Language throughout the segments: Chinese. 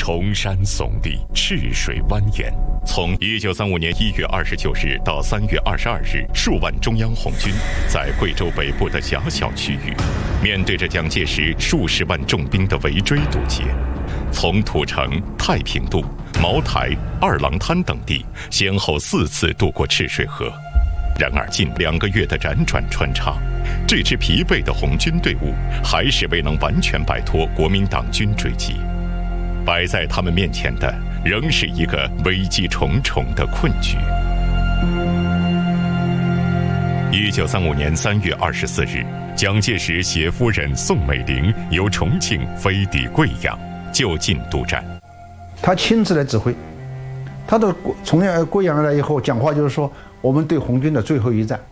崇山耸立，赤水蜿蜒。从1935年1月29日到3月22日，数万中央红军在贵州北部的狭小区域，面对着蒋介石数十万重兵的围追堵截，从土城、太平渡、茅台、二郎滩等地，先后4次渡过赤水河。然而，近2个月的辗转穿插，这支疲惫的红军队伍还是未能完全摆脱国民党军追击。摆在他们面前的，仍是一个危机重重的困局。1935年3月24日，蒋介石携夫人宋美龄由重庆飞抵贵阳，就近督战。 他亲自来指挥，他到从贵阳来以后，讲话就是说，我们对红军的最后一战。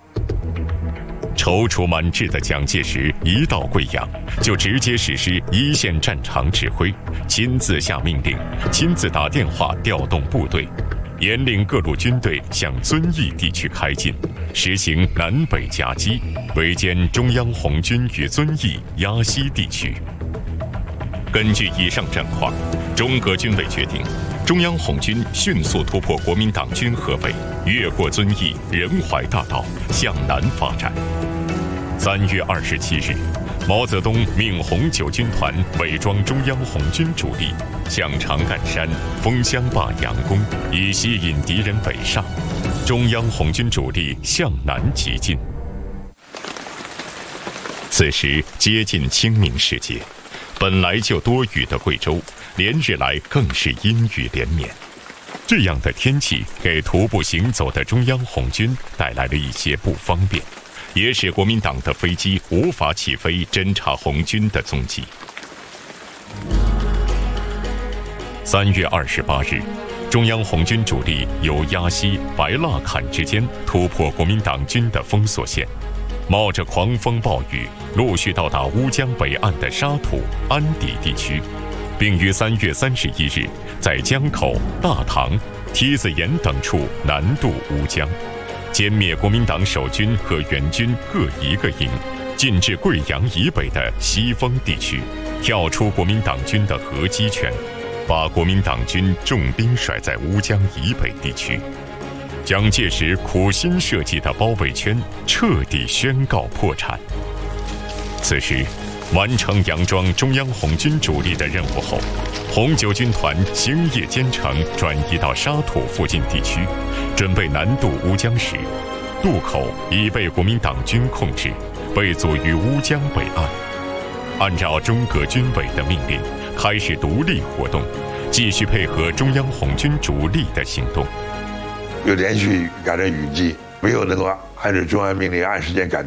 踌躇满志的蒋介石一到贵阳，就直接实施一线战场指挥，亲自下命令，亲自打电话调动部队，严令各路军队向遵义地区开进，实行南北夹击，围歼中央红军与遵义、鸭西地区。根据以上战况，中革军委决定，中央红军迅速突破国民党军合围，越过遵义、仁怀大道，向南发展。3月27日，毛泽东命红九军团伪装中央红军主力，向长干山、枫香坝佯攻，以吸引敌人北上。中央红军主力向南急进。此时接近清明时节，本来就多雨的贵州，连日来更是阴雨连绵。这样的天气给徒步行走的中央红军带来了一些不方便，也使国民党的飞机无法起飞侦察红军的踪迹。3月28日，中央红军主力由鸭西、白蜡坎之间突破国民党军的封锁线，冒着狂风暴雨，陆续到达乌江北岸的沙土、安底地区，并于3月31日在江口、大塘、梯子岩等处南渡乌江，歼灭国民党守军和援军各1个营，进至贵阳以北的西丰地区，跳出国民党军的合击圈，把国民党军重兵甩在乌江以北地区。蒋介石苦心设计的包围圈彻底宣告破产。此时，完成佯装中央红军主力的任务后，红九军团星夜兼程转移到沙土附近地区，准备南渡乌江时，渡口已被国民党军控制，被阻于乌江北岸。按照中革军委的命令，开始独立活动，继续配合中央红军主力的行动。 又连续赶着雨季，没有能够按照中央命令按时间赶